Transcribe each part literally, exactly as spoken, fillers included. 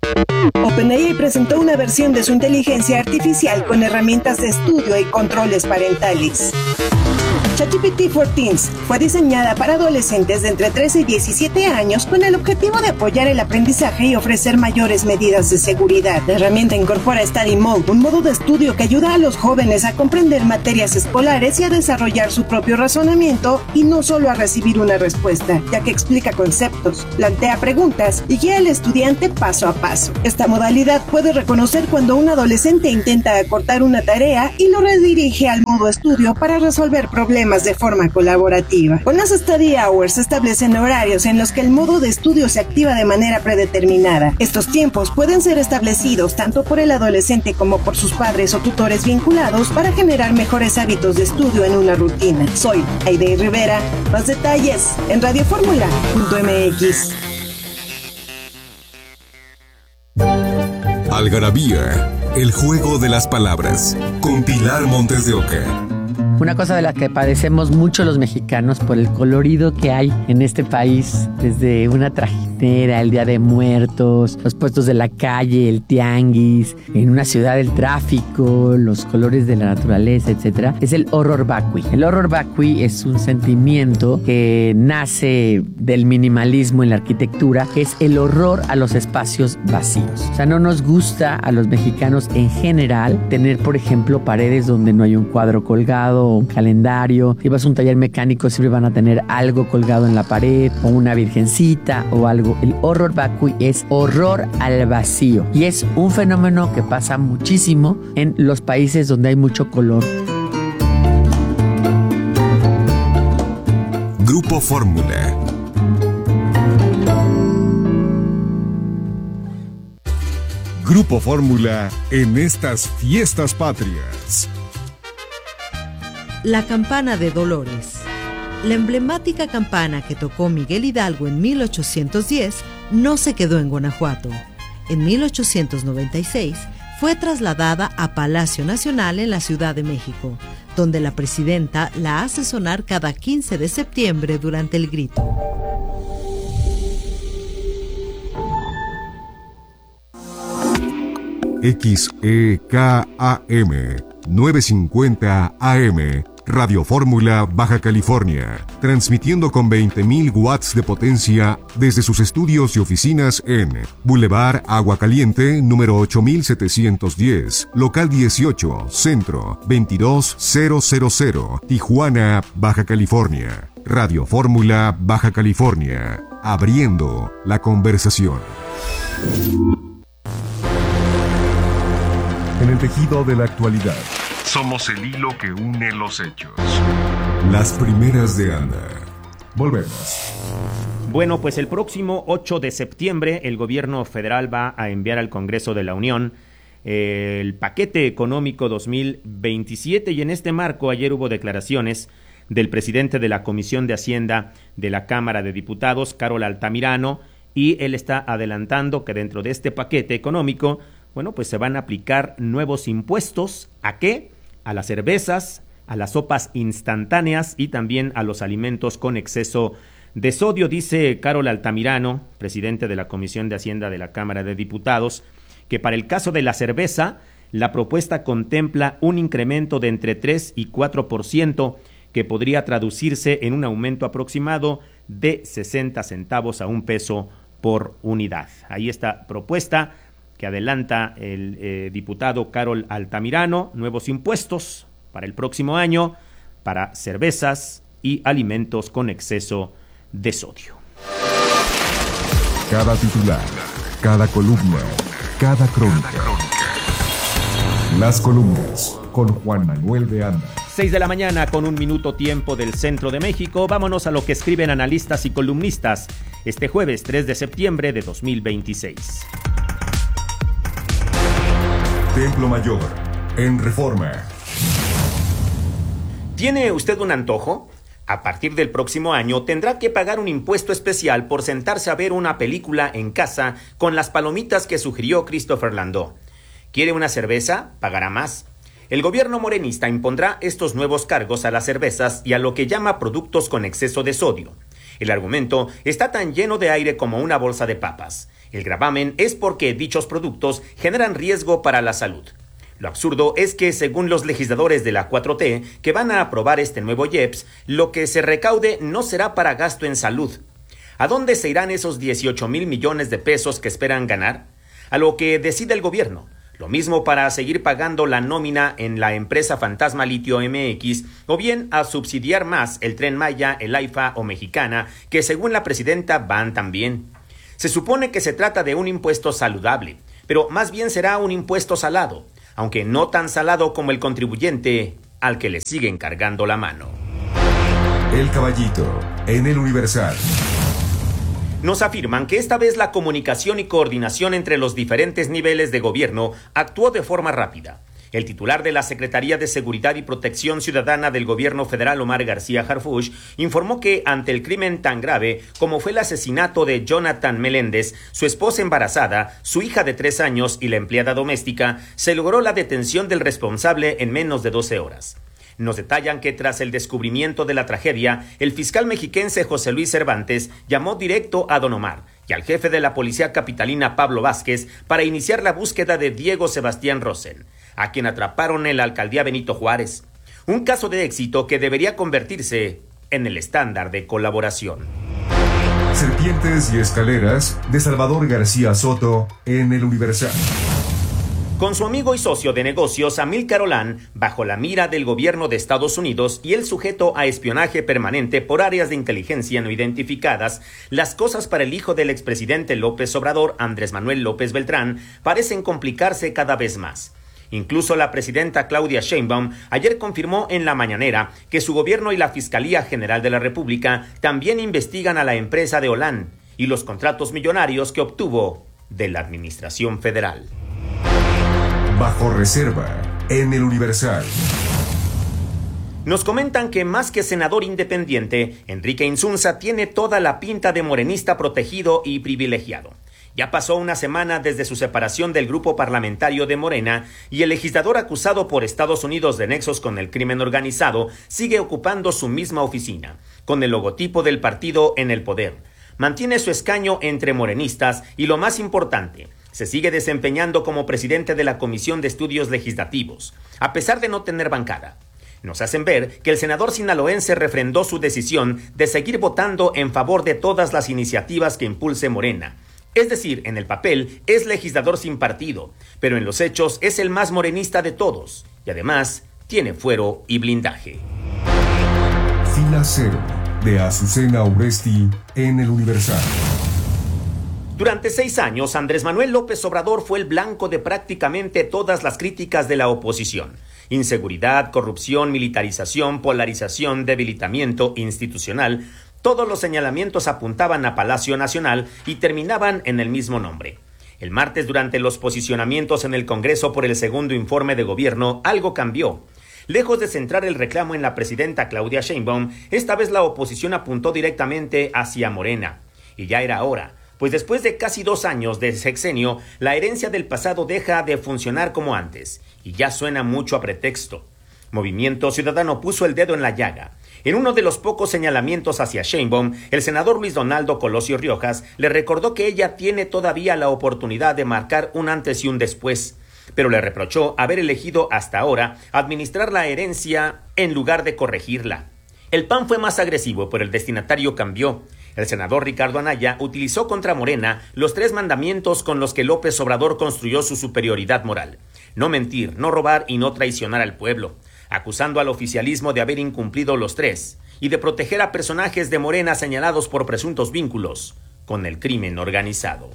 OpenAI presentó una versión de su inteligencia artificial con herramientas de estudio y controles parentales. ChatGPT for Teens fue diseñada para adolescentes de entre trece y diecisiete años con el objetivo de apoyar el aprendizaje y ofrecer mayores medidas de seguridad. La herramienta incorpora Study Mode, un modo de estudio que ayuda a los jóvenes a comprender materias escolares y a desarrollar su propio razonamiento y no solo a recibir una respuesta, ya que explica conceptos, plantea preguntas y guía al estudiante paso a paso. Esta modalidad puede reconocer cuando un adolescente intenta acortar una tarea y lo redirige al modo estudio para resolver problemas de forma colaborativa. Con las Study Hours se establecen horarios en los que el modo de estudio se activa de manera predeterminada. Estos tiempos pueden ser establecidos tanto por el adolescente como por sus padres o tutores vinculados para generar mejores hábitos de estudio en una rutina. Soy Aide Rivera. Más detalles en radio fórmula punto m x. Algarabía, el juego de las palabras, con Pilar Montes de Oca. Una cosa de la que padecemos mucho los mexicanos por el colorido que hay en este país, desde una trajinera, el Día de Muertos, los puestos de la calle, el tianguis, en una ciudad el tráfico, los colores de la naturaleza, etcétera, es el horror vacui. El horror vacui es un sentimiento que nace del minimalismo en la arquitectura, que es el horror a los espacios vacíos. O sea, no nos gusta a los mexicanos en general tener, por ejemplo, paredes donde no hay un cuadro colgado, un calendario. Si vas a un taller mecánico siempre van a tener algo colgado en la pared o una virgencita o algo. El horror vacui es horror al vacío y es un fenómeno que pasa muchísimo en los países donde hay mucho color. Grupo Fórmula. Grupo Fórmula en estas fiestas patrias. La campana de Dolores. La emblemática campana que tocó Miguel Hidalgo en mil ochocientos diez no se quedó en Guanajuato. En mil ochocientos noventa y seis fue trasladada a Palacio Nacional en la Ciudad de México, donde la presidenta la hace sonar cada quince de septiembre durante el grito. X E K A M novecientos cincuenta A M, Radio Fórmula, Baja California, transmitiendo con veinte mil watts de potencia desde sus estudios y oficinas en Boulevard Agua Caliente, número ocho mil setecientos diez, local dieciocho, Centro, veintidós mil, Tijuana, Baja California. Radio Fórmula, Baja California, abriendo la conversación. En el tejido de la actualidad, somos el hilo que une los hechos. Las primeras de Anda. Volvemos. Bueno, pues el próximo ocho de septiembre el gobierno federal va a enviar al Congreso de la Unión eh, el paquete económico dos mil veintisiete, y en este marco ayer hubo declaraciones del presidente de la Comisión de Hacienda de la Cámara de Diputados, Carol Altamirano, y él está adelantando que dentro de este paquete económico, bueno, pues se van a aplicar nuevos impuestos. ¿A qué? A las cervezas, a las sopas instantáneas y también a los alimentos con exceso de sodio. Dice Carol Altamirano, presidente de la Comisión de Hacienda de la Cámara de Diputados, que para el caso de la cerveza, la propuesta contempla un incremento de entre tres y cuatro por ciento, que podría traducirse en un aumento aproximado de sesenta centavos a un peso por unidad. Ahí está propuesta que adelanta el eh, diputado Carol Altamirano, nuevos impuestos para el próximo año para cervezas y alimentos con exceso de sodio. Cada titular, cada columna, cada crónica. Las columnas con Juan Manuel de Anda. seis de la mañana con un minuto tiempo del centro de México. Vámonos a lo que escriben analistas y columnistas este jueves tres de septiembre de dos mil veintiséis. Templo Mayor, en Reforma. ¿Tiene usted un antojo? A partir del próximo año tendrá que pagar un impuesto especial por sentarse a ver una película en casa con las palomitas que sugirió Christopher Landau. ¿Quiere una cerveza? Pagará más. El gobierno morenista impondrá estos nuevos cargos a las cervezas y a lo que llama productos con exceso de sodio. El argumento está tan lleno de aire como una bolsa de papas. El gravamen es porque dichos productos generan riesgo para la salud. Lo absurdo es que, según los legisladores de la cuatro T, que van a aprobar este nuevo I E P S, lo que se recaude no será para gasto en salud. ¿A dónde se irán esos dieciocho mil millones de pesos que esperan ganar? A lo que decide el gobierno. Lo mismo para seguir pagando la nómina en la empresa fantasma Litio M X, o bien a subsidiar más el Tren Maya, el AIFA o Mexicana, que según la presidenta van también. Se supone que se trata de un impuesto saludable, pero más bien será un impuesto salado, aunque no tan salado como el contribuyente al que le siguen cargando la mano. El Caballito, en el Universal. Nos afirman que esta vez la comunicación y coordinación entre los diferentes niveles de gobierno actuó de forma rápida. El titular de la Secretaría de Seguridad y Protección Ciudadana del Gobierno Federal, Omar García Harfuch, informó que ante el crimen tan grave como fue el asesinato de Jonathan Meléndez, su esposa embarazada, su hija de tres años y la empleada doméstica, se logró la detención del responsable en menos de doce horas. Nos detallan que tras el descubrimiento de la tragedia, el fiscal mexiquense José Luis Cervantes llamó directo a Don Omar y al jefe de la policía capitalina Pablo Vázquez para iniciar la búsqueda de Diego Sebastián Rosen, a quien atraparon en la alcaldía Benito Juárez. Un caso de éxito que debería convertirse en el estándar de colaboración. Serpientes y escaleras de Salvador García Soto en el Universal. Con su amigo y socio de negocios, Amílcar Olán, bajo la mira del gobierno de Estados Unidos y el sujeto a espionaje permanente por áreas de inteligencia no identificadas, las cosas para el hijo del expresidente López Obrador, Andrés Manuel López Beltrán, parecen complicarse cada vez más. Incluso la presidenta Claudia Sheinbaum ayer confirmó en la mañanera que su gobierno y la Fiscalía General de la República también investigan a la empresa de Olán y los contratos millonarios que obtuvo de la Administración Federal. Bajo reserva, en el Universal. Nos comentan que más que senador independiente, Enrique Insunza tiene toda la pinta de morenista protegido y privilegiado. Ya pasó una semana desde su separación del grupo parlamentario de Morena y el legislador acusado por Estados Unidos de nexos con el crimen organizado sigue ocupando su misma oficina, con el logotipo del partido en el poder. Mantiene su escaño entre morenistas y, lo más importante, se sigue desempeñando como presidente de la Comisión de Estudios Legislativos, a pesar de no tener bancada. Nos hacen ver que el senador sinaloense refrendó su decisión de seguir votando en favor de todas las iniciativas que impulse Morena. Es decir, en el papel es legislador sin partido, pero en los hechos es el más morenista de todos, y además tiene fuero y blindaje. Fila Cero, de Azucena Urresti, en el Universal. Durante seis años, Andrés Manuel López Obrador fue el blanco de prácticamente todas las críticas de la oposición. Inseguridad, corrupción, militarización, polarización, debilitamiento institucional. Todos los señalamientos apuntaban a Palacio Nacional y terminaban en el mismo nombre. El martes, durante los posicionamientos en el Congreso por el segundo informe de gobierno, algo cambió. Lejos de centrar el reclamo en la presidenta Claudia Sheinbaum, esta vez la oposición apuntó directamente hacia Morena. Y ya era hora. Pues después de casi dos años de sexenio, la herencia del pasado deja de funcionar como antes, y ya suena mucho a pretexto. Movimiento Ciudadano puso el dedo en la llaga. En uno de los pocos señalamientos hacia Sheinbaum, el senador Luis Donaldo Colosio Riojas le recordó que ella tiene todavía la oportunidad de marcar un antes y un después, pero le reprochó haber elegido hasta ahora administrar la herencia en lugar de corregirla. El P A N fue más agresivo, pero el destinatario cambió. El senador Ricardo Anaya utilizó contra Morena los tres mandamientos con los que López Obrador construyó su superioridad moral: no mentir, no robar y no traicionar al pueblo, acusando al oficialismo de haber incumplido los tres y de proteger a personajes de Morena señalados por presuntos vínculos con el crimen organizado.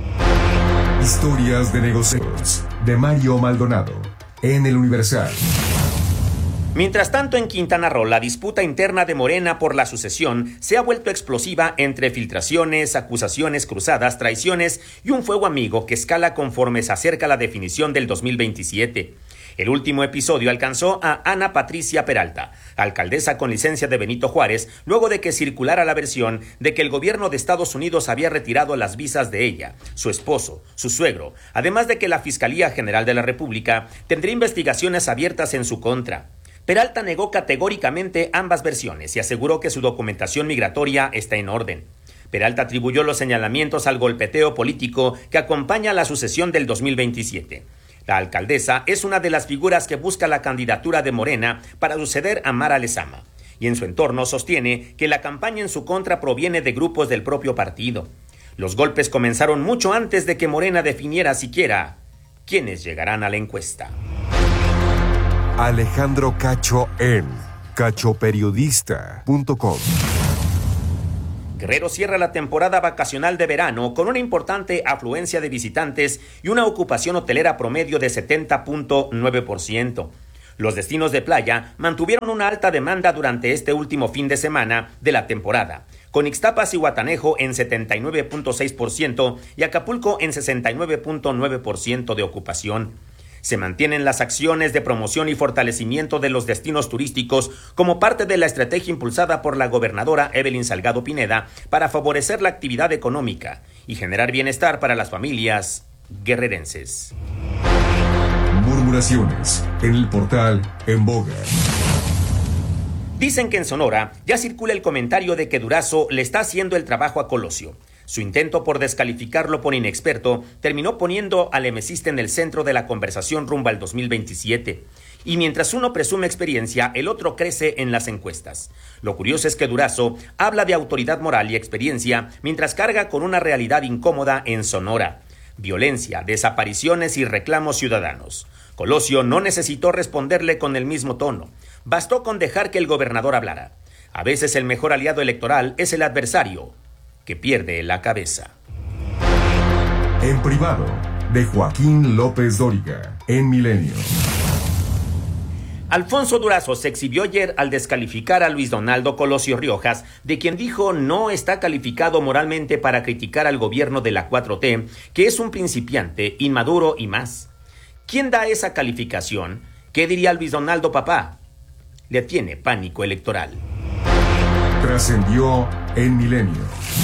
Historias de negocios, de Mario Maldonado, en el Universal. Mientras tanto, en Quintana Roo, la disputa interna de Morena por la sucesión se ha vuelto explosiva entre filtraciones, acusaciones cruzadas, traiciones y un fuego amigo que escala conforme se acerca la definición del dos mil veintisiete. El último episodio alcanzó a Ana Patricia Peralta, alcaldesa con licencia de Benito Juárez, luego de que circulara la versión de que el gobierno de Estados Unidos había retirado las visas de ella, su esposo, su suegro, además de que la Fiscalía General de la República tendría investigaciones abiertas en su contra. Peralta negó categóricamente ambas versiones y aseguró que su documentación migratoria está en orden. Peralta atribuyó los señalamientos al golpeteo político que acompaña la sucesión del dos mil veintisiete. La alcaldesa es una de las figuras que busca la candidatura de Morena para suceder a Mara Lezama, y en su entorno sostiene que la campaña en su contra proviene de grupos del propio partido. Los golpes comenzaron mucho antes de que Morena definiera siquiera quiénes llegarán a la encuesta. Alejandro Cacho en cachoperiodista punto com. Guerrero cierra la temporada vacacional de verano con una importante afluencia de visitantes y una ocupación hotelera promedio de setenta punto nueve por ciento. Los destinos de playa mantuvieron una alta demanda durante este último fin de semana de la temporada, con Ixtapas y Guatanejo en setenta y nueve punto seis por ciento y Acapulco en sesenta y nueve punto nueve por ciento de ocupación. Se mantienen las acciones de promoción y fortalecimiento de los destinos turísticos como parte de la estrategia impulsada por la gobernadora Evelyn Salgado Pineda para favorecer la actividad económica y generar bienestar para las familias guerrerenses. Murmuraciones en el portal En Boga. Dicen que en Sonora ya circula el comentario de que Durazo le está haciendo el trabajo a Colosio. Su intento por descalificarlo por inexperto terminó poniendo al emesista en el centro de la conversación rumbo al dos mil veintisiete. Y mientras uno presume experiencia, el otro crece en las encuestas. Lo curioso es que Durazo habla de autoridad moral y experiencia mientras carga con una realidad incómoda en Sonora: violencia, desapariciones y reclamos ciudadanos. Colosio no necesitó responderle con el mismo tono. Bastó con dejar que el gobernador hablara. A veces el mejor aliado electoral es el adversario, que pierde la cabeza. En privado, de Joaquín López Dóriga, en Milenio. Alfonso Durazo se exhibió ayer al descalificar a Luis Donaldo Colosio Riojas, de quien dijo no está calificado moralmente para criticar al gobierno de la cuatro T, que es un principiante, inmaduro y más. ¿Quién da esa calificación? ¿Qué diría Luis Donaldo papá? Le tiene pánico electoral. Trascendió en Milenio.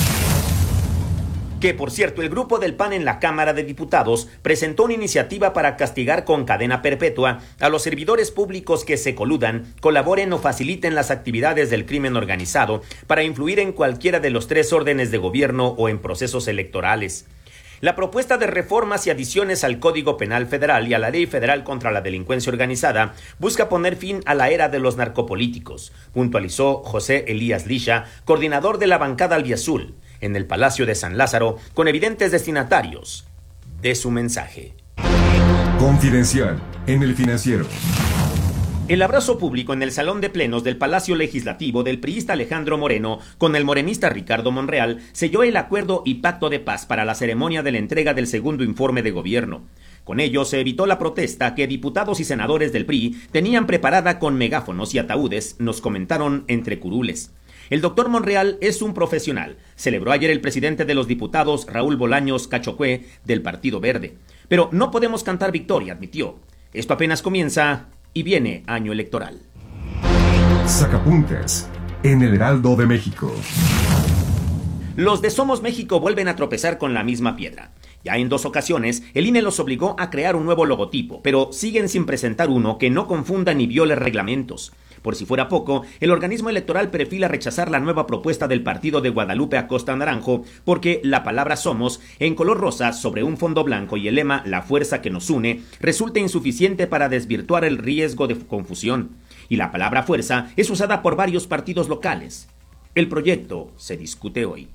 Que, por cierto, el grupo del P A N en la Cámara de Diputados presentó una iniciativa para castigar con cadena perpetua a los servidores públicos que se coludan, colaboren o faciliten las actividades del crimen organizado para influir en cualquiera de los tres órdenes de gobierno o en procesos electorales. La propuesta de reformas y adiciones al Código Penal Federal y a la Ley Federal contra la Delincuencia Organizada busca poner fin a la era de los narcopolíticos, puntualizó José Elías Lisha, coordinador de la bancada albiazul, en el Palacio de San Lázaro, con evidentes destinatarios de su mensaje. Confidencial en El Financiero. El abrazo público en el Salón de Plenos del Palacio Legislativo del priista Alejandro Moreno con el morenista Ricardo Monreal selló el acuerdo y pacto de paz para la ceremonia de la entrega del segundo informe de gobierno. Con ello se evitó la protesta que diputados y senadores del P R I tenían preparada con megáfonos y ataúdes, nos comentaron entre curules. El doctor Monreal es un profesional, celebró ayer el presidente de los diputados, Raúl Bolaños Cachocué, del Partido Verde. Pero no podemos cantar victoria, admitió. Esto apenas comienza y viene año electoral. Sacapuntas en el Heraldo de México. Los de Somos México vuelven a tropezar con la misma piedra. Ya en dos ocasiones, el I N E los obligó a crear un nuevo logotipo, pero siguen sin presentar uno que no confunda ni viole reglamentos. Por si fuera poco, el organismo electoral perfila rechazar la nueva propuesta del partido de Guadalupe Acosta Naranjo porque la palabra Somos, en color rosa sobre un fondo blanco y el lema La fuerza que nos une, resulta insuficiente para desvirtuar el riesgo de confusión. Y la palabra fuerza es usada por varios partidos locales. El proyecto se discute hoy.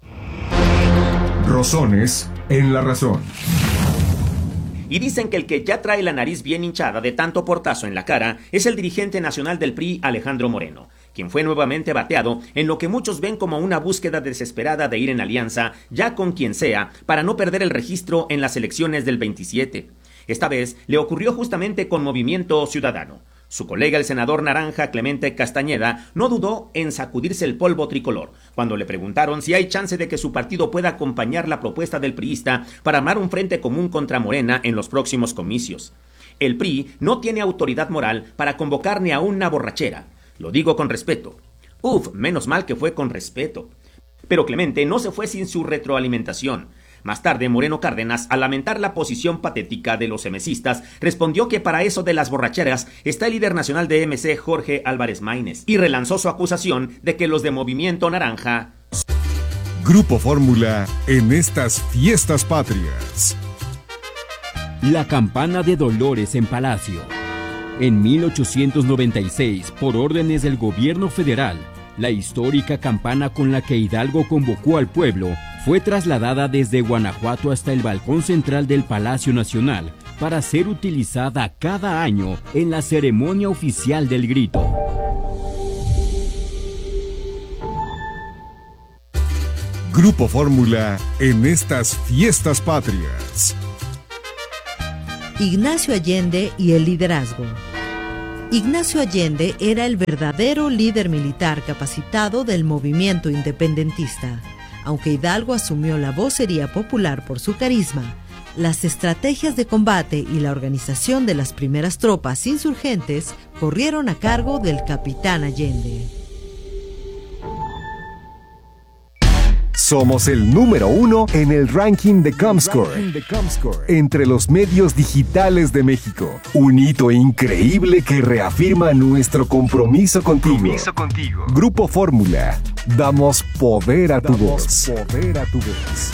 Rosones en La Razón. Y dicen que el que ya trae la nariz bien hinchada de tanto portazo en la cara es el dirigente nacional del P R I, Alejandro Moreno, quien fue nuevamente bateado en lo que muchos ven como una búsqueda desesperada de ir en alianza, ya con quien sea, para no perder el registro en las elecciones del veintisiete. Esta vez le ocurrió justamente con Movimiento Ciudadano. Su colega el senador naranja Clemente Castañeda no dudó en sacudirse el polvo tricolor cuando le preguntaron si hay chance de que su partido pueda acompañar la propuesta del priista para armar un frente común contra Morena en los próximos comicios. El P R I no tiene autoridad moral para convocar ni a una borrachera. Lo digo con respeto. Uf, menos mal que fue con respeto. Pero Clemente no se fue sin su retroalimentación. Más tarde, Moreno Cárdenas, al lamentar la posición patética de los emesistas, respondió que para eso de las borracheras está el líder nacional de M C, Jorge Álvarez Maínez, y relanzó su acusación de que los de Movimiento Naranja Grupo Fórmula en estas fiestas patrias. La campana de Dolores en Palacio. En mil ochocientos noventa y seis, por órdenes del gobierno federal, la histórica campana con la que Hidalgo convocó al pueblo fue trasladada desde Guanajuato hasta el balcón central del Palacio Nacional para ser utilizada cada año en la ceremonia oficial del grito. Grupo Fórmula en estas fiestas patrias. Ignacio Allende y el liderazgo. Ignacio Allende era el verdadero líder militar capacitado del movimiento independentista. Aunque Hidalgo asumió la vocería popular por su carisma, las estrategias de combate y la organización de las primeras tropas insurgentes corrieron a cargo del capitán Allende. Somos el número uno en el ranking de Comscore, entre los medios digitales de México. Un hito increíble que reafirma nuestro compromiso contigo. Compromiso contigo. Grupo Fórmula. Damos poder a tu voz. Poder a tu voz.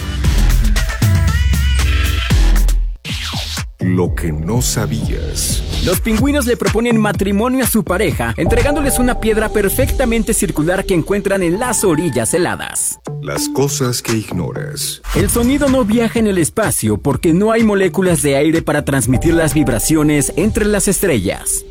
Lo que no sabías. Los pingüinos le proponen matrimonio a su pareja, entregándoles una piedra perfectamente circular que encuentran en las orillas heladas. Las cosas que ignoras. El sonido no viaja en el espacio porque no hay moléculas de aire para transmitir las vibraciones entre las estrellas.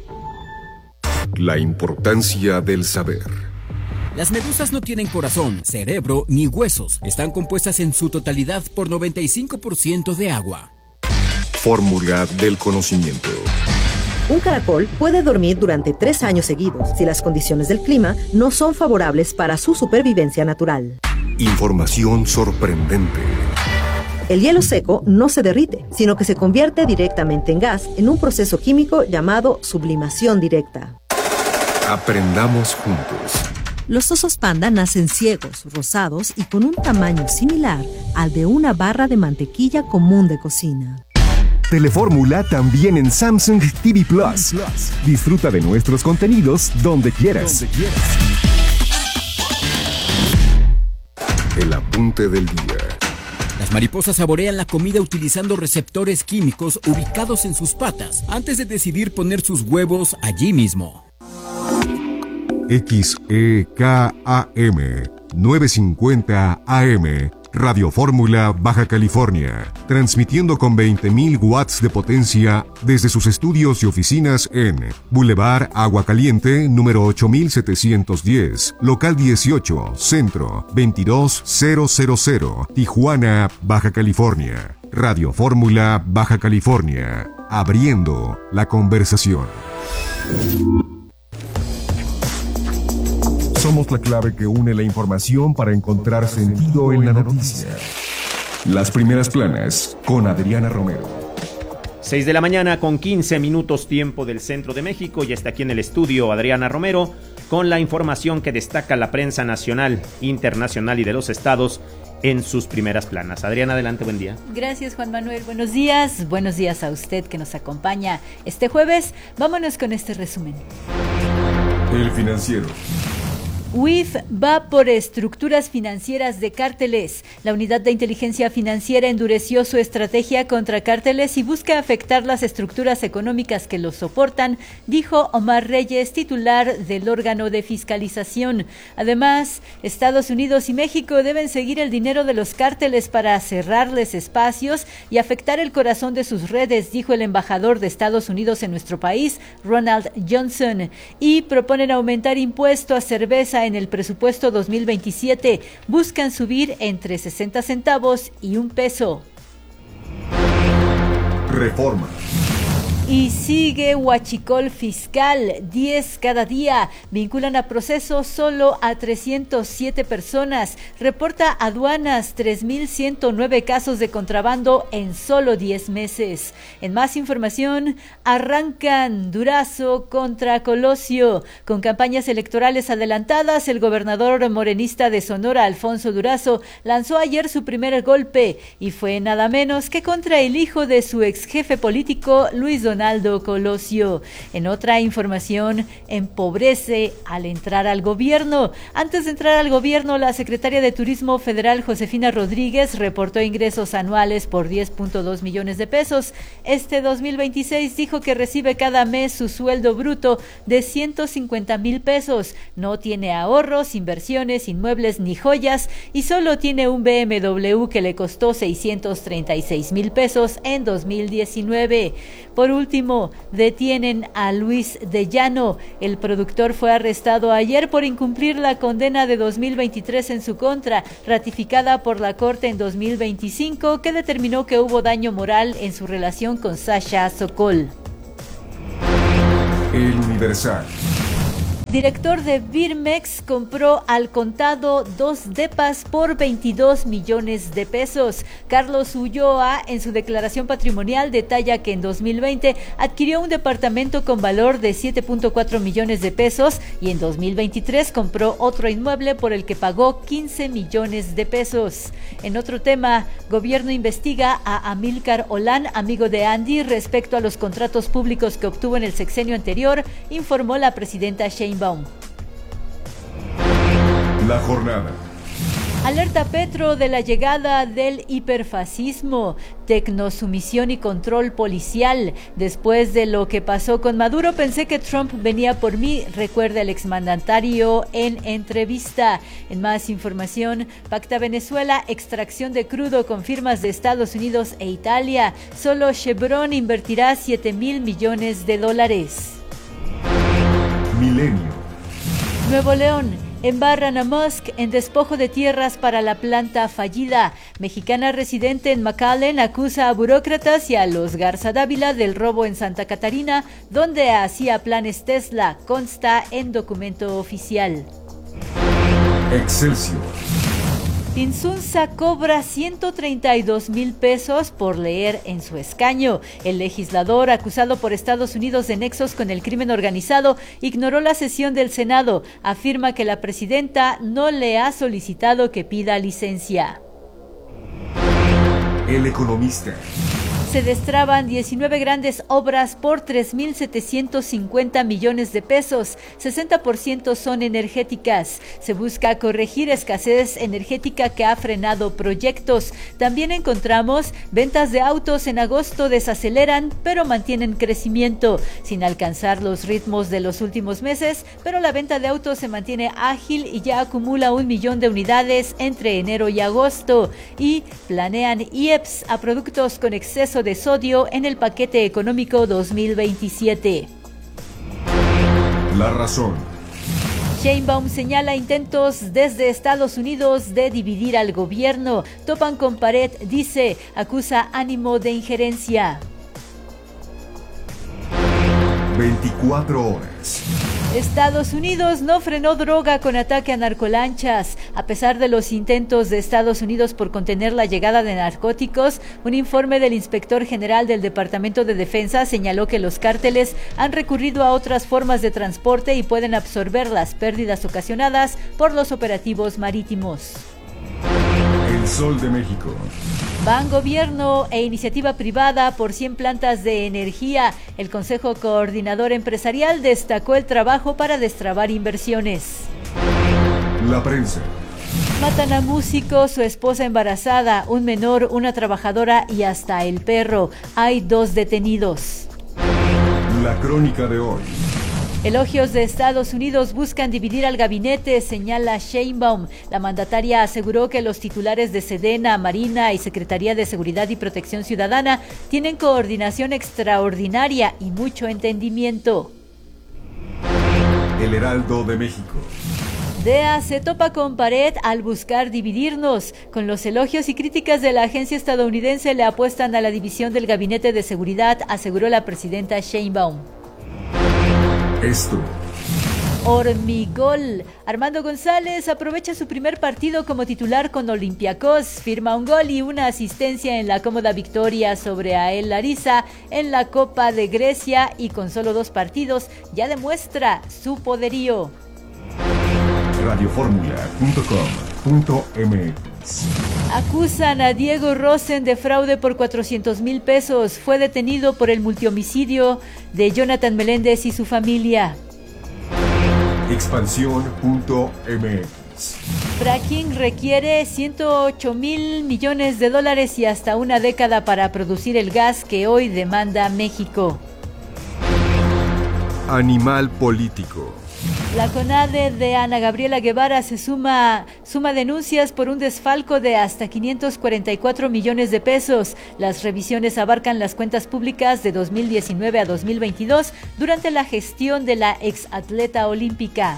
La importancia del saber. Las medusas no tienen corazón, cerebro ni huesos. Están compuestas en su totalidad por noventa y cinco por ciento de agua. Fórmula del conocimiento. Un caracol puede dormir durante tres años seguidos si las condiciones del clima no son favorables para su supervivencia natural. Información sorprendente. El hielo seco no se derrite, sino que se convierte directamente en gas en un proceso químico llamado sublimación directa. Aprendamos juntos. Los osos panda nacen ciegos, rosados y con un tamaño similar al de una barra de mantequilla común de cocina. Telefórmula también en Samsung T V Plus. Disfruta de nuestros contenidos donde quieras. El apunte del día. Las mariposas saborean la comida utilizando receptores químicos ubicados en sus patas antes de decidir poner sus huevos allí mismo. X E K A M novecientos cincuenta A M Radio Fórmula Baja California, transmitiendo con veinte mil watts de potencia desde sus estudios y oficinas en Boulevard Agua Caliente, número ocho mil setecientos diez, local dieciocho, centro, veintidós mil, Tijuana, Baja California. Radio Fórmula Baja California, abriendo la conversación. Somos la clave que une la información para encontrar sentido en la noticia. Las primeras planas con Adriana Romero. seis de la mañana con quince minutos tiempo del centro de México. Y está aquí en el estudio Adriana Romero con la información que destaca la prensa nacional, internacional y de los estados en sus primeras planas. Adriana, adelante, buen día. Gracias, Juan Manuel. Buenos días. Buenos días a usted que nos acompaña este jueves. Vámonos con este resumen. El Financiero. U I F va por estructuras financieras de cárteles. La Unidad de Inteligencia Financiera endureció su estrategia contra cárteles y busca afectar las estructuras económicas que los soportan, dijo Omar Reyes, titular del órgano de fiscalización. Además, Estados Unidos y México deben seguir el dinero de los cárteles para cerrarles espacios y afectar el corazón de sus redes, dijo el embajador de Estados Unidos en nuestro país, Ronald Johnson, y proponen aumentar impuesto a cerveza en el presupuesto dos mil veintisiete. Buscan subir entre sesenta centavos y un peso. Reforma. Y sigue huachicol fiscal, diez cada día. Vinculan a proceso solo a trescientas siete personas. Reporta aduanas tres mil ciento nueve casos de contrabando en solo diez meses. En más información, arrancan Durazo contra Colosio. Con campañas electorales adelantadas, el gobernador morenista de Sonora, Alfonso Durazo, lanzó ayer su primer golpe y fue nada menos que contra el hijo de su ex jefe político, Luis Donaldo Donaldo Colosio. En otra información, empobrece al entrar al gobierno. Antes de entrar al gobierno, la secretaria de Turismo Federal, Josefina Rodríguez, reportó ingresos anuales por diez punto dos millones de pesos. Este dos mil veintiséis dijo que recibe cada mes su sueldo bruto de ciento cincuenta mil pesos. No tiene ahorros, inversiones, inmuebles ni joyas y solo tiene un B M W que le costó seiscientos treinta y seis mil pesos en dos mil diecinueve. Por último, detienen a Luis de Llano. El productor fue arrestado ayer por incumplir la condena de dos mil veintitrés en su contra, ratificada por la Corte en dos mil veinticinco, que determinó que hubo daño moral en su relación con Sasha Sokol. El Universal. Director de Birmex compró al contado dos depas por veintidós millones de pesos. Carlos Ulloa, en su declaración patrimonial, detalla que en dos mil veinte adquirió un departamento con valor de siete punto cuatro millones de pesos y en dos mil veintitrés compró otro inmueble por el que pagó quince millones de pesos. En otro tema, gobierno investiga a Amílcar Olán, amigo de Andy, respecto a los contratos públicos que obtuvo en el sexenio anterior, informó la presidenta Sheinbaum. La jornada. Alerta Petro de la llegada del hiperfascismo, tecnosumisión y control policial. Después de lo que pasó con Maduro, pensé que Trump venía por mí, recuerda el exmandatario en entrevista. En más información, pacta Venezuela extracción de crudo con firmas de Estados Unidos e Italia. Solo Chevron invertirá siete mil millones de dólares. Milenio. Nuevo León. Embarran a Musk en despojo de tierras para la planta fallida. Mexicana residente en McAllen acusa a burócratas y a los Garza Dávila del robo en Santa Catarina, donde hacía planes Tesla, consta en documento oficial. Excelsior. Insunza cobra ciento treinta y dos mil pesos por leer en su escaño. El legislador, acusado por Estados Unidos de nexos con el crimen organizado, ignoró la sesión del Senado. Afirma que la presidenta no le ha solicitado que pida licencia. El Economista. Se destraban diecinueve grandes obras por tres mil setecientos cincuenta millones de pesos, sesenta por ciento son energéticas. Se busca corregir escasez energética que ha frenado proyectos. También encontramos ventas de autos en agosto desaceleran, pero mantienen crecimiento, sin alcanzar los ritmos de los últimos meses, pero la venta de autos se mantiene ágil y ya acumula un millón de unidades entre enero y agosto. Y planean I E P S a productos con exceso de sodio en el paquete económico dos mil veintisiete. La razón. Sheinbaum señala intentos desde Estados Unidos de dividir al gobierno. Topan con pared, dice, acusa ánimo de injerencia. veinticuatro horas. Estados Unidos no frenó droga con ataque a narcolanchas. A pesar de los intentos de Estados Unidos por contener la llegada de narcóticos, un informe del inspector general del Departamento de Defensa señaló que los cárteles han recurrido a otras formas de transporte y pueden absorber las pérdidas ocasionadas por los operativos marítimos. El Sol de México. Van gobierno e iniciativa privada por cien plantas de energía. El Consejo Coordinador Empresarial destacó el trabajo para destrabar inversiones. La prensa. Matan a músico, su esposa embarazada, un menor, una trabajadora y hasta el perro. Hay dos detenidos. La crónica de hoy. Elogios de Estados Unidos buscan dividir al gabinete, señala Sheinbaum. La mandataria aseguró que los titulares de Sedena, Marina y Secretaría de Seguridad y Protección Ciudadana tienen coordinación extraordinaria y mucho entendimiento. El Heraldo de México. D E A se topa con pared al buscar dividirnos. Con los elogios y críticas de la agencia estadounidense le apuestan a la división del Gabinete de Seguridad, aseguró la presidenta Sheinbaum. Esto. Hormigol. Armando González aprovecha su primer partido como titular con Olympiacos, firma un gol y una asistencia en la cómoda victoria sobre Ael Larissa en la Copa de Grecia y con solo dos partidos ya demuestra su poderío. radioformula punto com punto m x Finance. Acusan a Diego Rosen de fraude por cuatrocientos mil pesos. Fue detenido por el multihomicidio de Jonathan Meléndez y su familia. Expansión punto m x. Fracking requiere ciento ocho mil millones de dólares y hasta una década para producir el gas que hoy demanda México. Animal político. La CONADE de Ana Gabriela Guevara se suma, suma denuncias por un desfalco de hasta quinientos cuarenta y cuatro millones de pesos. Las revisiones abarcan las cuentas públicas de dos mil diecinueve a dos mil veintidós durante la gestión de la exatleta olímpica.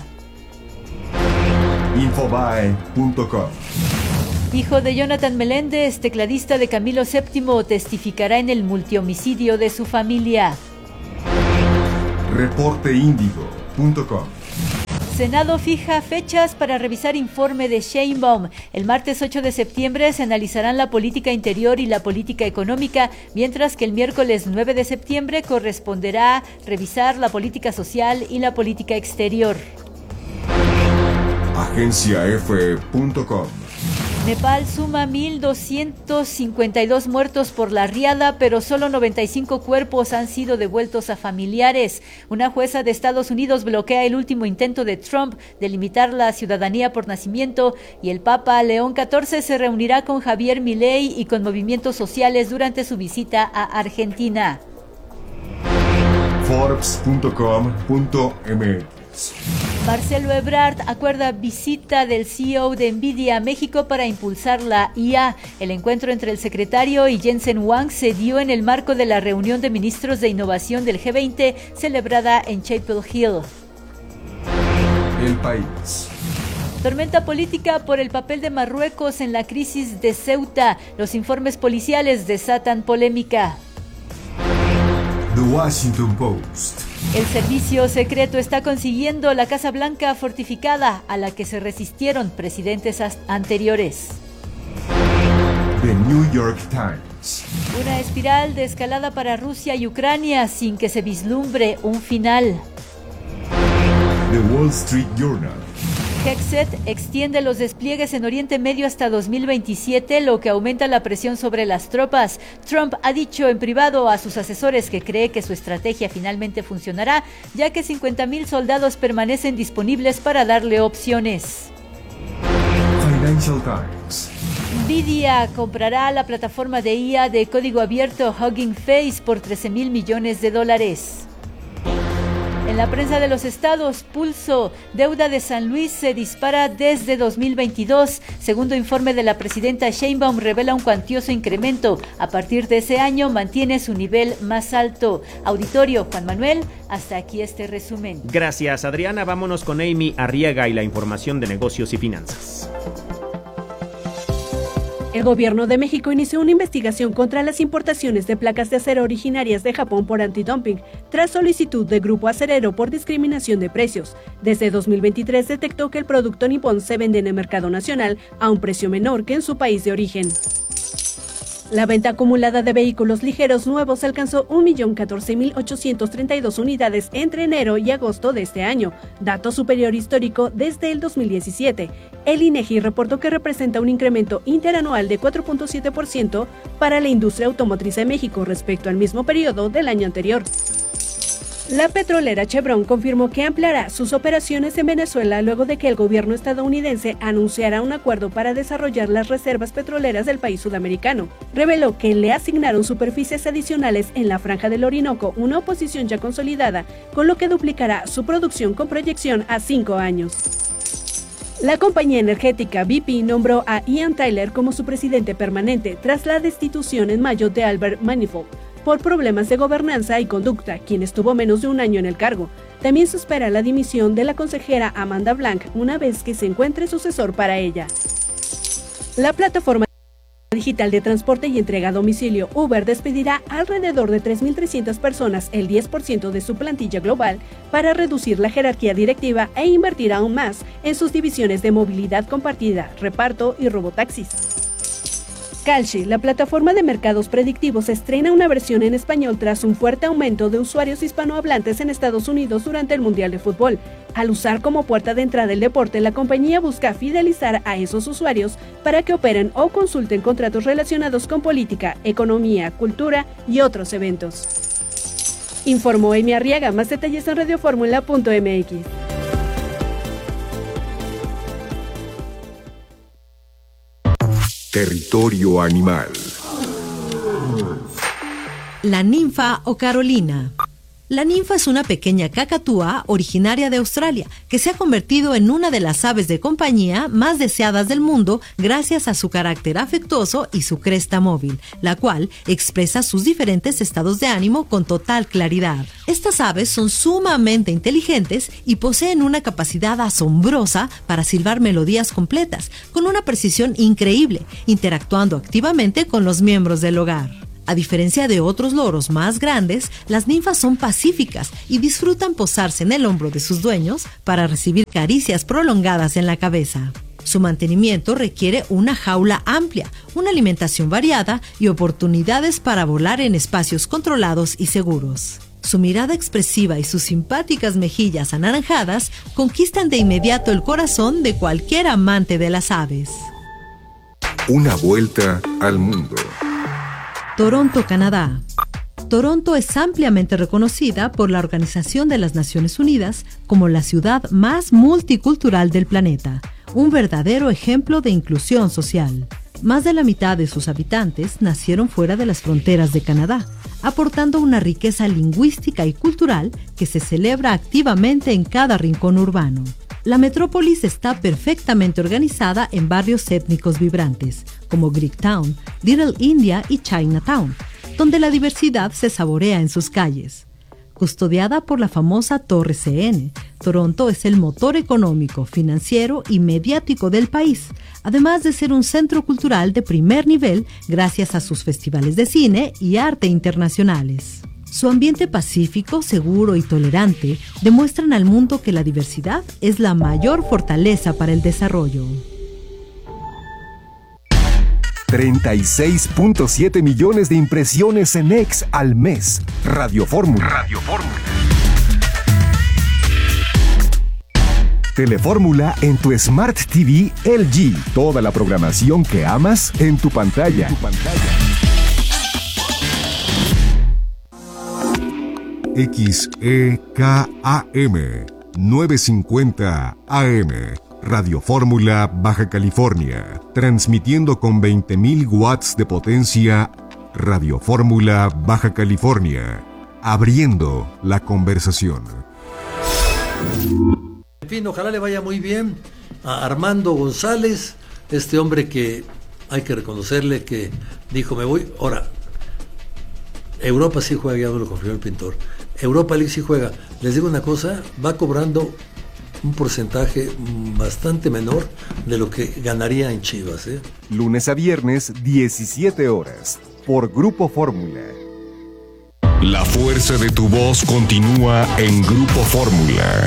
Infobae punto com. Hijo de Jonathan Meléndez, tecladista de Camilo séptimo, testificará en el multihomicidio de su familia. Reporte Índigo punto com. Senado fija fechas para revisar informe de Sheinbaum. El martes ocho de septiembre se analizarán la política interior y la política económica, mientras que el miércoles nueve de septiembre corresponderá revisar la política social y la política exterior. Agencia F punto com. Nepal suma mil doscientos cincuenta y dos muertos por la riada, pero solo noventa y cinco cuerpos han sido devueltos a familiares. Una jueza de Estados Unidos bloquea el último intento de Trump de limitar la ciudadanía por nacimiento, y el Papa León catorce se reunirá con Javier Milei y con movimientos sociales durante su visita a Argentina. Forbes punto com punto m x. Marcelo Ebrard acuerda visita del C E O de Nvidia a México para impulsar la I A. El encuentro entre el secretario y Jensen Huang se dio en el marco de la reunión de ministros de innovación del G veinte celebrada en Chapel Hill. El País. Tormenta política por el papel de Marruecos en la crisis de Ceuta. Los informes policiales desatan polémica. The Washington Post. El servicio secreto está consiguiendo la Casa Blanca fortificada a la que se resistieron presidentes anteriores. The New York Times. Una espiral de escalada para Rusia y Ucrania sin que se vislumbre un final. The Wall Street Journal. Hexet extiende los despliegues en Oriente Medio hasta dos mil veintisiete, lo que aumenta la presión sobre las tropas. Trump ha dicho en privado a sus asesores que cree que su estrategia finalmente funcionará, ya que cincuenta mil soldados permanecen disponibles para darle opciones. Financial Times. Nvidia comprará la plataforma de I A de código abierto Hugging Face por trece mil millones de dólares. En la prensa de los estados, Pulso, deuda de San Luis se dispara desde dos mil veintidós. Segundo informe de la presidenta Sheinbaum revela un cuantioso incremento. A partir de ese año mantiene su nivel más alto. Auditorio, Juan Manuel, hasta aquí este resumen. Gracias, Adriana. Vámonos con Amy Arriaga y la información de negocios y finanzas. El gobierno de México inició una investigación contra las importaciones de placas de acero originarias de Japón por antidumping, tras solicitud de Grupo Acerero por discriminación de precios. Desde dos mil veintitrés detectó que el producto nipón se vende en el mercado nacional a un precio menor que en su país de origen. La venta acumulada de vehículos ligeros nuevos alcanzó un millón catorce mil ochocientas treinta y dos unidades entre enero y agosto de este año, dato superior histórico desde el dos mil diecisiete. El INEGI reportó que representa un incremento interanual de cuatro punto siete por ciento para la industria automotriz de México respecto al mismo periodo del año anterior. La petrolera Chevron confirmó que ampliará sus operaciones en Venezuela luego de que el gobierno estadounidense anunciara un acuerdo para desarrollar las reservas petroleras del país sudamericano. Reveló que le asignaron superficies adicionales en la Franja del Orinoco, una oposición ya consolidada, con lo que duplicará su producción con proyección a cinco años. La compañía energética B P nombró a Ian Tyler como su presidente permanente tras la destitución en mayo de Albert Manifold por problemas de gobernanza y conducta, quien estuvo menos de un año en el cargo. También se espera la dimisión de la consejera Amanda Blanc una vez que se encuentre sucesor para ella. La plataforma digital de transporte y entrega a domicilio Uber despedirá alrededor de tres mil trescientas personas, el diez por ciento de su plantilla global, para reducir la jerarquía directiva e invertir aún más en sus divisiones de movilidad compartida, reparto y robotaxis. Kalshi, la plataforma de mercados predictivos, estrena una versión en español tras un fuerte aumento de usuarios hispanohablantes en Estados Unidos durante el Mundial de Fútbol. Al usar como puerta de entrada el deporte, la compañía busca fidelizar a esos usuarios para que operen o consulten contratos relacionados con política, economía, cultura y otros eventos. Informó Amy Arriaga. Más detalles en radioformula punto m x. Territorio animal. La ninfa o Carolina. La ninfa es una pequeña cacatúa originaria de Australia que se ha convertido en una de las aves de compañía más deseadas del mundo gracias a su carácter afectuoso y su cresta móvil, la cual expresa sus diferentes estados de ánimo con total claridad. Estas aves son sumamente inteligentes y poseen una capacidad asombrosa para silbar melodías completas, con una precisión increíble, interactuando activamente con los miembros del hogar. A diferencia de otros loros más grandes, las ninfas son pacíficas y disfrutan posarse en el hombro de sus dueños para recibir caricias prolongadas en la cabeza. Su mantenimiento requiere una jaula amplia, una alimentación variada y oportunidades para volar en espacios controlados y seguros. Su mirada expresiva y sus simpáticas mejillas anaranjadas conquistan de inmediato el corazón de cualquier amante de las aves. Una vuelta al mundo. Toronto, Canadá. Toronto es ampliamente reconocida por la Organización de las Naciones Unidas como la ciudad más multicultural del planeta, un verdadero ejemplo de inclusión social. Más de la mitad de sus habitantes nacieron fuera de las fronteras de Canadá, aportando una riqueza lingüística y cultural que se celebra activamente en cada rincón urbano. La metrópolis está perfectamente organizada en barrios étnicos vibrantes, como Greektown, Little India y Chinatown, donde la diversidad se saborea en sus calles. Custodiada por la famosa Torre C N, Toronto es el motor económico, financiero y mediático del país, además de ser un centro cultural de primer nivel gracias a sus festivales de cine y arte internacionales. Su ambiente pacífico, seguro y tolerante demuestran al mundo que la diversidad es la mayor fortaleza para el desarrollo. treinta y seis punto siete millones de impresiones en X al mes. Radio Fórmula. Radio Fórmula. Telefórmula en tu Smart T V L G. Toda la programación que amas en tu pantalla. En tu pantalla. X E K A M novecientos cincuenta A M, Radio Fórmula, Baja California, transmitiendo con veinte mil watts de potencia. Radio Fórmula, Baja California, abriendo la conversación. En fin, ojalá le vaya muy bien a Armando González, este hombre que hay que reconocerle que dijo me voy. Ahora, Europa sí juega, ya lo confirmó el pintor. Europa League sí juega. Les digo una cosa, va cobrando un porcentaje bastante menor de lo que ganaría en Chivas, ¿eh? Lunes a viernes, diecisiete horas, por Grupo Fórmula. La fuerza de tu voz continúa en Grupo Fórmula.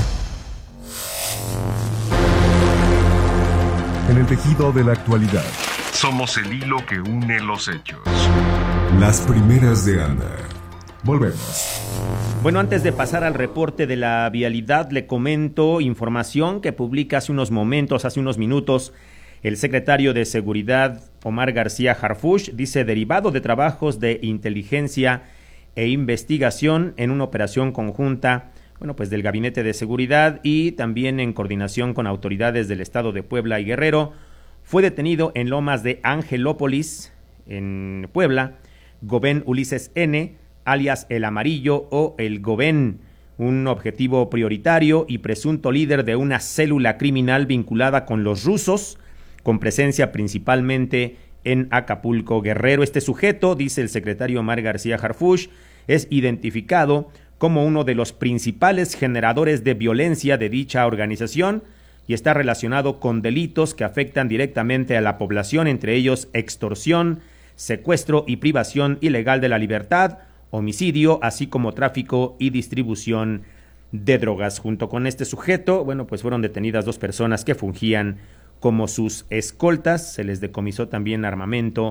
En el tejido de la actualidad. Somos el hilo que une los hechos. Las primeras de Ana. Volvemos. Bueno, antes de pasar al reporte de la vialidad, le comento información que publica hace unos momentos, hace unos minutos, el secretario de Seguridad, Omar García Harfuch, dice, derivado de trabajos de inteligencia e investigación en una operación conjunta, bueno, pues del Gabinete de Seguridad y también en coordinación con autoridades del estado de Puebla y Guerrero, fue detenido en Lomas de Angelópolis, en Puebla, Gobén Ulises N., alias El Amarillo o El Gobén, un objetivo prioritario y presunto líder de una célula criminal vinculada con los rusos, con presencia principalmente en Acapulco, Guerrero. Este sujeto, dice el secretario Omar García Harfuch, es identificado como uno de los principales generadores de violencia de dicha organización y está relacionado con delitos que afectan directamente a la población, entre ellos extorsión, secuestro y privación ilegal de la libertad, homicidio, así como tráfico y distribución de drogas. Junto con este sujeto, bueno, pues fueron detenidas dos personas que fungían como sus escoltas, se les decomisó también armamento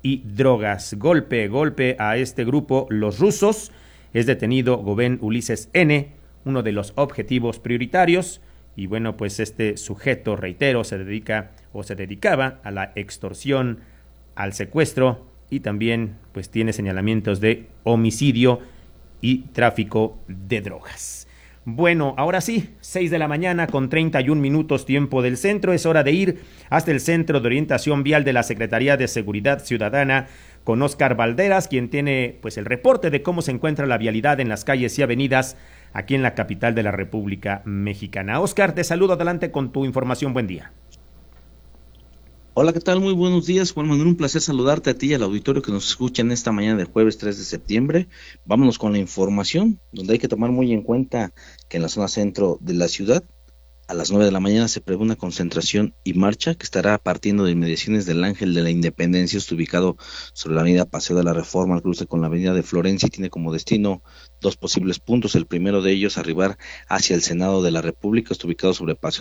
y drogas. Golpe, golpe a este grupo, los rusos. Es detenido Goben Ulises N., uno de los objetivos prioritarios. Y bueno, pues este sujeto, reitero, se dedica o se dedicaba a la extorsión, al secuestro y también pues tiene señalamientos de homicidio y tráfico de drogas. Bueno, ahora sí, seis de la mañana con treinta y un minutos tiempo del centro. Es hora de ir hasta el Centro de Orientación Vial de la Secretaría de Seguridad Ciudadana con Óscar Valderas, quien tiene pues el reporte de cómo se encuentra la vialidad en las calles y avenidas aquí en la capital de la República Mexicana. Óscar, te saludo, adelante con tu información. Buen día. Hola, ¿qué tal? Muy buenos días, Juan Manuel, un placer saludarte a ti y al auditorio que nos escucha en esta mañana del jueves tres de septiembre. Vámonos con la información, donde hay que tomar muy en cuenta que en la zona centro de la ciudad, a las nueve de la mañana se prevé una concentración y marcha que estará partiendo de inmediaciones del Ángel de la Independencia, está ubicado sobre la avenida Paseo de la Reforma, al cruce con la avenida de Florencia, y tiene como destino dos posibles puntos. El primero de ellos, arribar hacia el Senado de la República, está ubicado sobre Paseo